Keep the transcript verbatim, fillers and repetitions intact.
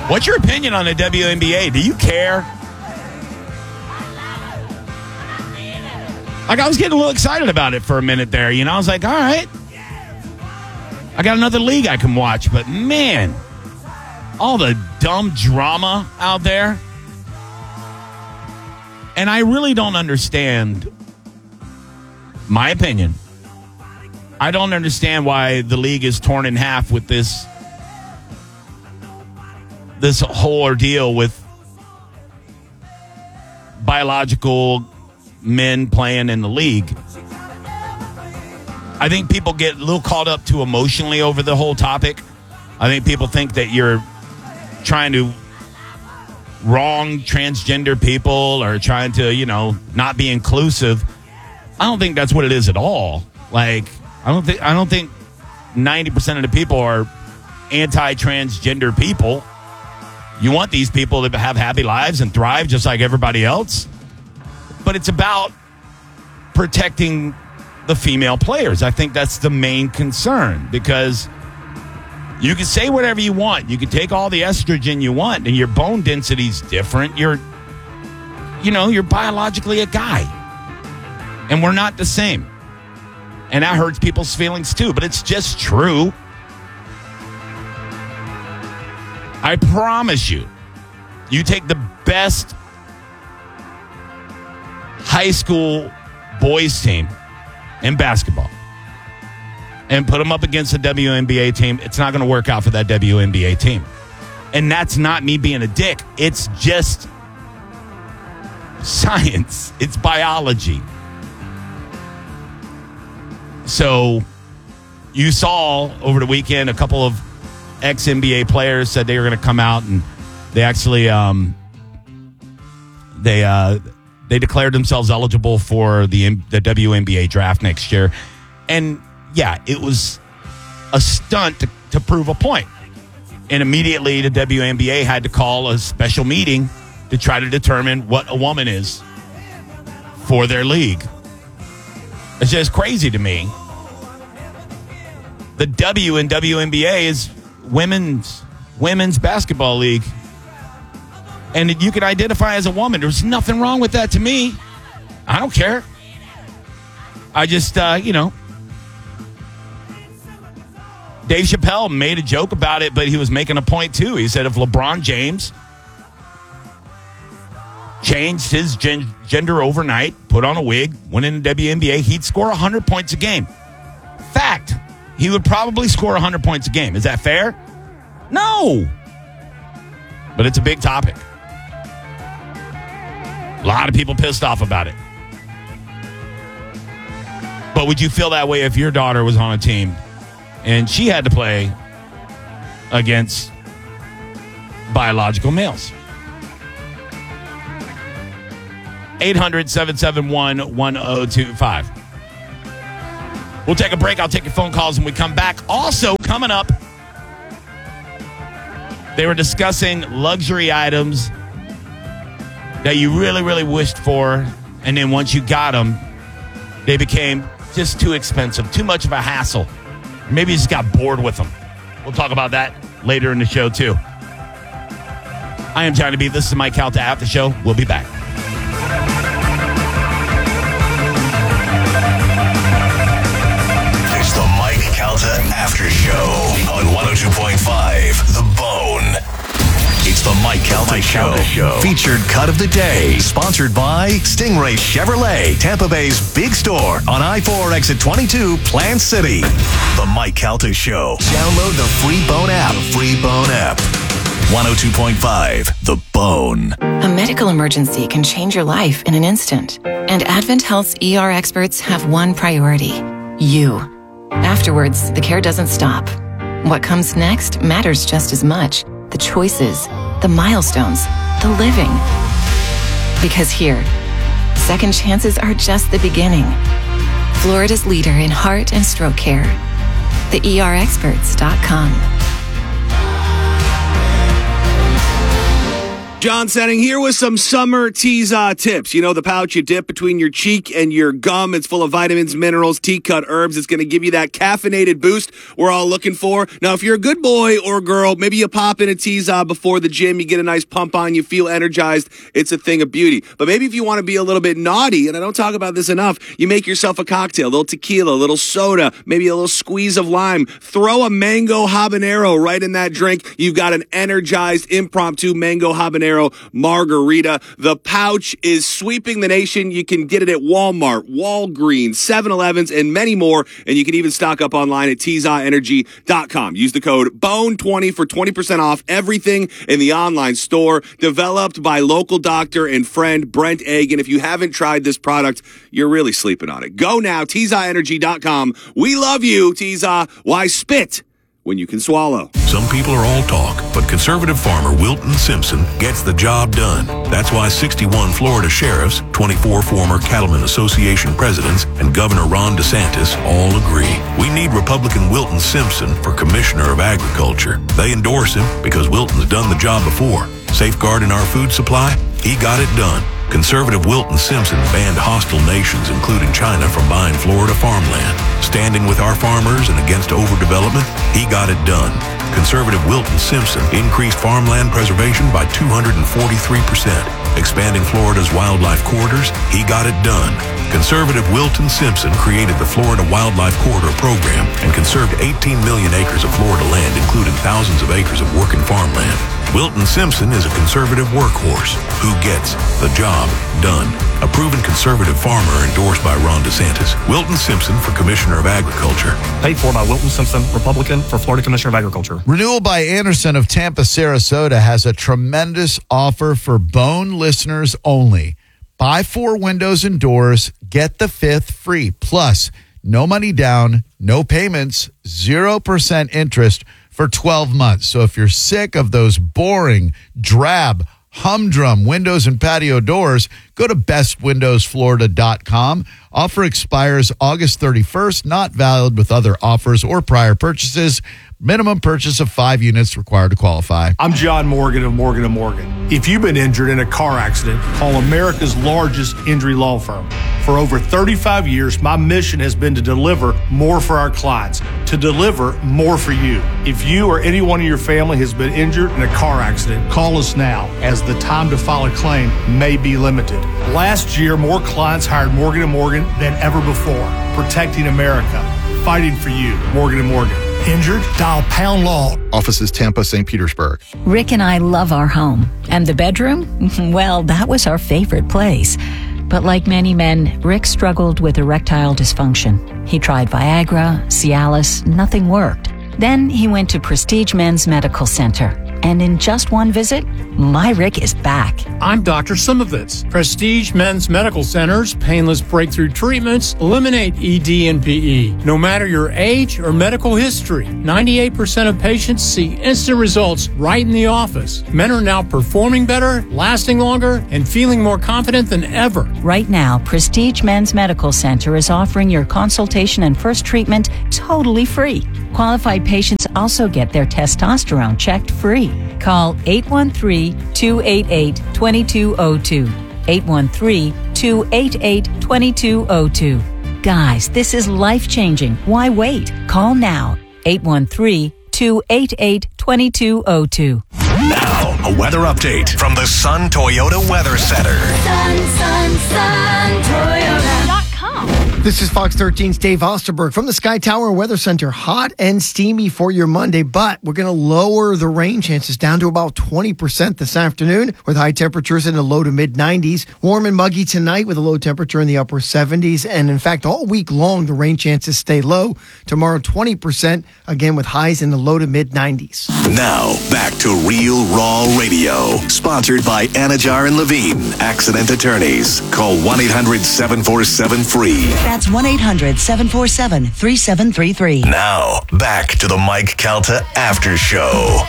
What's your opinion on the W N B A? Do you care? Like, I was getting a little excited about it for a minute there. You know, I was like, all right, I got another league I can watch. But, man, all the dumb drama out there. And I really don't understand, my opinion, I don't understand why the league is torn in half with this, this whole ordeal with biological men playing in the league. I think people get a little caught up too emotionally over the whole topic. I think people think that you're trying to wrong transgender people or trying to, you know, not be inclusive. I don't think that's what it is at all. Like, I don't think I don't think ninety percent of the people are anti-transgender people. You want these people to have happy lives and thrive just like everybody else. But it's about protecting the female players. I think that's the main concern, because you can say whatever you want. You can take all the estrogen you want, and your bone density's different. You're, you know, you're biologically a guy, and we're not the same. And that hurts people's feelings too, but it's just true. I promise you, you take the best high school boys team in basketball and put them up against a W N B A team, it's not going to work out for that W N B A team. And that's not me being a dick. It's just science. It's biology. So you saw over the weekend a couple of ex-N B A players said they were going to come out, and they actually um, they uh, they declared themselves eligible for the the W N B A draft next year. And yeah, it was a stunt to, to prove a point. And immediately the W N B A had to call a special meeting to try to determine what a woman is for their league. It's just crazy to me. The W in W N B A is women's women's basketball league. And you can identify as a woman. There's nothing wrong with that to me. I don't care. I just, uh, you know, Dave Chappelle made a joke about it, but he was making a point too. He said if LeBron James changed his gen- gender overnight, put on a wig, went in the W N B A, he'd score one hundred points a game. Fact. He would probably score one hundred points a game. Is that fair? No. But it's a big topic. A lot of people pissed off about it. But would you feel that way if your daughter was on a team and she had to play against biological males? eight hundred, seven seven one, one oh two five. We'll take a break. I'll take your phone calls when we come back. Also, coming up, they were discussing luxury items that you really, really wished for, and then once you got them, they became just too expensive, too much of a hassle. Maybe you just got bored with them. We'll talk about that later in the show, too. I am Johnny B. This is the Mike Calta After Show. We'll be back. It's the Mike Calta After Show on one oh two point five The Bone. It's the Mike Calta, Mike Show. Calta Show. Featured cut of the day. Sponsored by Stingray Chevrolet, Tampa Bay's big store on I four exit twenty-two, Plant City. The Mike Calta Show. Download the free Bone app. The free Bone app. one oh two point five The Bone. A medical emergency can change your life in an instant. And Advent Health's E R experts have one priority. You. Afterwards, the care doesn't stop. What comes next matters just as much. The choices, the milestones, the living. Because here, second chances are just the beginning. Florida's leader in heart and stroke care. the E R experts dot com. John Setting here with some summer T-Za tips. You know, the pouch you dip between your cheek and your gum. It's full of vitamins, minerals, tea-cut herbs. It's going to give you that caffeinated boost we're all looking for. Now, if you're a good boy or girl, maybe you pop in a T-Za before the gym. You get a nice pump on. You feel energized. It's a thing of beauty. But maybe if you want to be a little bit naughty, and I don't talk about this enough, you make yourself a cocktail, a little tequila, a little soda, maybe a little squeeze of lime. Throw a mango habanero right in that drink. You've got an energized impromptu mango habanero margarita. The pouch is sweeping the nation. You can get it at Walmart, Walgreens, seven elevens, and many more. And you can even stock up online at T Z A energy dot com. Use the code B O N E twenty for twenty percent off everything in the online store. Developed by local doctor and friend Brent Egg. And if you haven't tried this product, you're really sleeping on it. Go now, T Z A energy dot com. We love you, T Z A. Why spit when you can swallow? Some people are all talk, but conservative farmer Wilton Simpson gets the job done. That's why sixty-one Florida sheriffs, twenty-four former Cattlemen Association presidents, and Governor Ron DeSantis all agree. We need Republican Wilton Simpson for Commissioner of Agriculture. They endorse him because Wilton's done the job before. Safeguarding our food supply? He got it done. Conservative Wilton Simpson banned hostile nations, including China, from buying Florida farmland. Standing with our farmers and against overdevelopment, he got it done. Conservative Wilton Simpson increased farmland preservation by two hundred forty-three percent. Expanding Florida's wildlife corridors, he got it done. Conservative Wilton Simpson created the Florida Wildlife Corridor Program and conserved eighteen million acres of Florida land, including thousands of acres of working farmland. Wilton Simpson is a conservative workhorse who gets the job done. A proven conservative farmer endorsed by Ron DeSantis. Wilton Simpson for Commissioner of Agriculture. Paid for by Wilton Simpson, Republican, for Florida Commissioner of Agriculture. Renewal by Anderson of Tampa, Sarasota has a tremendous offer for Bone listeners only. Buy four windows and doors, get the fifth free. Plus, no money down, no payments, zero percent interest for twelve months. So if you're sick of those boring, drab, humdrum windows and patio doors, go to best windows florida dot com. Offer expires August thirty-first, not valid with other offers or prior purchases. Minimum purchase of five units required to qualify. I'm John Morgan of Morgan and Morgan. If you've been injured in a car accident, call America's largest injury law firm. For over thirty-five years, my mission has been to deliver more for our clients, to deliver more for you. If you or anyone in your family has been injured in a car accident, call us now, as the time to file a claim may be limited. Last year, more clients hired Morgan and Morgan than ever before, protecting America, fighting for you. Morgan and Morgan. Injured? Dial Pound Law. Offices Tampa, Saint Petersburg. Rick and I love our home. And the bedroom? Well, that was our favorite place. But like many men, Rick struggled with erectile dysfunction. He tried Viagra, Cialis, nothing worked. Then he went to Prestige Men's Medical Center. And in just one visit, my Rick is back. I'm Doctor Simovitz. Prestige Men's Medical Center's painless breakthrough treatments eliminate E D and P E. No matter your age or medical history, ninety-eight percent of patients see instant results right in the office. Men are now performing better, lasting longer, and feeling more confident than ever. Right now, Prestige Men's Medical Center is offering your consultation and first treatment totally free. Qualified patients also get their testosterone checked free. Call eight one three, two eight eight, two two zero two. eight one three, two eight eight, two two zero two. Guys, this is life-changing. Why wait? Call now. eight one three, two eight eight, two two zero two. Now, a weather update from the Sun Toyota Weather Center. Sun, sun, sun, Toyota. This is Fox thirteen's Dave Osterberg from the Sky Tower Weather Center. Hot and steamy for your Monday, but we're going to lower the rain chances down to about twenty percent this afternoon with high temperatures in the low to mid nineties. Warm and muggy tonight with a low temperature in the upper seventies. And in fact, all week long, the rain chances stay low. Tomorrow, twenty percent, again with highs in the low to mid nineties. Now, back to Real Raw Radio. Sponsored by Anajar and Levine, Accident Attorneys. Call one eight hundred, seven four seven, F R E E. That's one eight hundred, seven four seven, three seven three three. Now, back to the Mike Calta After Show.